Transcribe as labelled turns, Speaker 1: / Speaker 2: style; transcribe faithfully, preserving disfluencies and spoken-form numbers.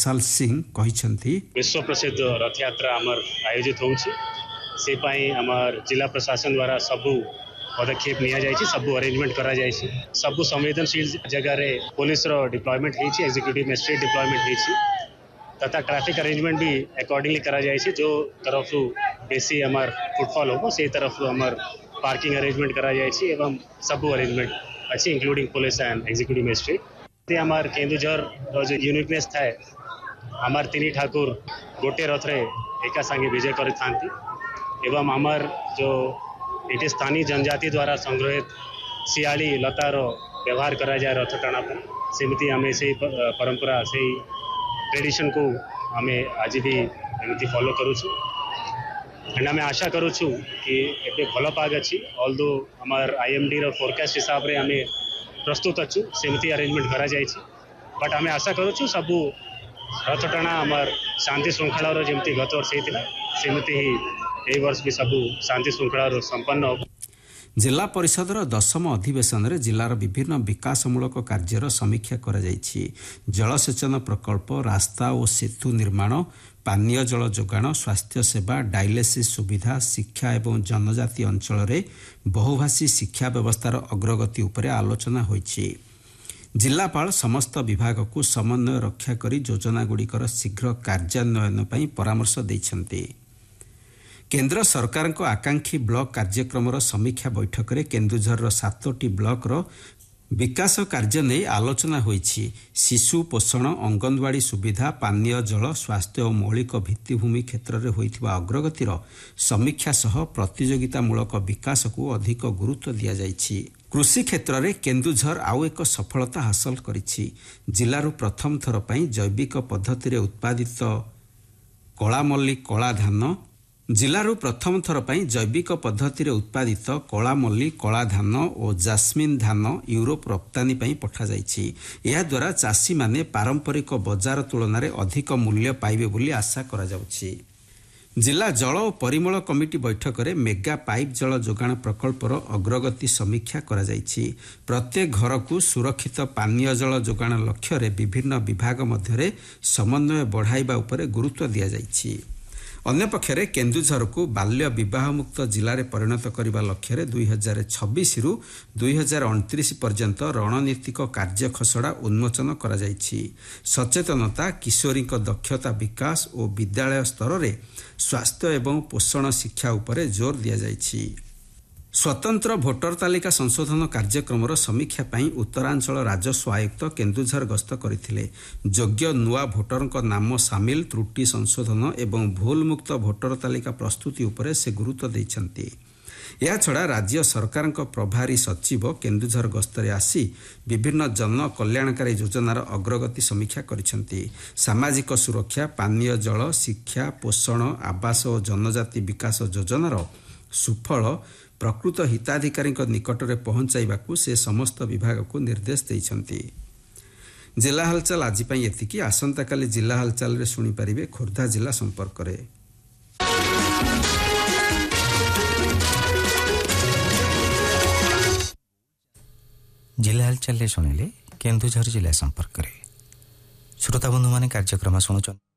Speaker 1: विशाल सिंह कहिसेंती
Speaker 2: विश्व प्रसिद्ध रथ यात्रा आमर आयोजित होउछि से पई आमर जिला प्रशासन द्वारा सबु पदक्षेप निया जायछि सबु अरेंजमेंट करा जायछि सबु संवेदनशील जगह रे पुलिस रो डिप्लॉयमेंट हेछि एग्जीक्यूटिव मजिस्ट्रेट डिप्लॉयमेंट हेछि तथा ट्रैफिक अरेंजमेंट भी अकॉर्डिंगली करा जायछि जो तरफ बेसी आमर फुटफॉल होबो से तरफ आमर पार्किंग अरेंजमेंट करा जायछि एवं सबु अरेंजमेंट अछि including police and executive magistrate ते आमर केंदुझर रो जो यूनिकनेस थाए आमर तिनी ठाकुर गोटे रथ रे एका संगे विजय करि थांती एवं आमर जो एटे स्थानीय जनजाति द्वारा संग्रहित सियाली लतारो व्यवहार करा जाए रथ टाणा पर सेमिति आमे से परंपरा से ट्रेडिशन को आमे आज भी एमिति फॉलो करू छु एंड आमे आशा करू छु कि एते भलो पाग अछि ऑल्दो हमर आईएमडी रो फोरकास्ट हिसाब रे आमे प्रस्तुत अछु सेमिति अरेंजमेंट करा जाय छी बट आमे आशा करू छु सबु रथ टाणा हमर शांति श्रृंखला रो जेमति गत वर्ष हेतिला सेमिति ही ए वर्ष भी सबु शांति श्रृंखला रो संपन्न हो।
Speaker 1: जिला परिषदर दशम अधिवेशन में जिलार विभिन्न विकासमूलक कार्यर समीक्षा करा जायछि। जलसेचन प्रकल्प रास्ता और सेतु निर्माण पानीय जल जोगाण स्वास्थ्य सेवा डायलिसिस सुविधा शिक्षा एवं जनजाति अंचल में बहुभाषी शिक्षा व्यवस्थार अग्रगति उपरे आलोचना होइछि। जिलापाल समस्त विभाग को समन्वय रक्षा करी योजनागुड़िकर शीघ्र कार्यान्वयन पई परामर्श दैछन्ति। केंद्र सरकार को आकांक्षी ब्लॉक कार्यक्रम समीक्षा बैठक में केन्दुझर सातोटी ब्लॉक रो विकास कार्य नहीं आलोचना होइछि। शिशु पोषण अंगनवाड़ी सुविधा पानीय जल स्वास्थ्य और मौलिक भित्तिभूमि क्षेत्र में होइथिबा अग्रगतिर समीक्षा सह प्रतियोगितामूलक विकास को अधिक गुरुत्व दिया जाइछि। कृषि क्षेत्र में केन्दुझर आउ एक सफलता हासिल करिछि। जिलारू प्रथम थर पई जैविक पद्धति उत्पादित कलामल्ली कला धान जिलारू प्रथम थर पई जैविक पद्धति उत्पादित कलामल्ली कला धान और जास्मिन धान यूरोप रप्तानी पई पठा जाइछि। एहा द्वारा चाषी माने पारंपरिक बजार तुलन में अधिक मूल्य पाइबे बोली आशा करा जाउछि। जिला जल और परिमल कमिटी बैठक में मेगा पाइप जल जोगाण प्रकल्पर अग्रगति समीक्षा करा जाइछि। प्रत्येक घर को सुरक्षित पानीय जल जोगाण लक्ष्य रे विभिन्न विभाग मध्य समन्वय बढ़ाइबा उपरे गुरुत्व दिया जाइछि। अन्य पक्षरे केन्दुझर को बाल्य विवाह मुक्त जिले में परिणत करने लक्ष्य रे दुई हजार छब्बीस रु दुई हजार अणतीस पर्यंत रणनीतिक कार्य खसड़ा उन्मोचन करा जाइछि। सचेतनता किशोरी दक्षता विकास और विद्यालय स्तर में स्वास्थ्य एवं पोषण शिक्षा उपरे जोर दिया जाइछि। स्वतंत्र भोटर तालिका संशोधन कार्यक्रम समीक्षा पई उत्तरांचल राजस्व आयुक्त केन्दुझर गस्त करथिले। योग्य नुआ भोटर नाम सामिल त्रुटि संशोधन एवं भूल मुक्त भोटर तालिका प्रस्तुति उपरे से गुरुत्व दैछन्ति। या छड़ा राज्य सरकार प्रभारी सचिव केन्दुझर गस्तरे आसी विभिन्न जन कल्याणकारी योजनार अग्रगति समीक्षा करिसेंति। सामाजिक सुरक्षा पानीय जल शिक्षा पोषण आवास और जनजाति विकास योजनार सुफल प्रकृत हिताधिकारी निकट में पहुंचाइबाकू से समस्त विभाग को निर्देश देइछन्ति। जिला हालचाल आज पई एतिकी। आसंता काली जिला हालचाल रे सुनी परिबे खोर्धा जिला संपर्क रे।
Speaker 3: जिला हालचाल रे सुनिले केन्दुझर जिला संपर्क रे। श्रोता बंधु माने कार्यक्रम सुनुछन।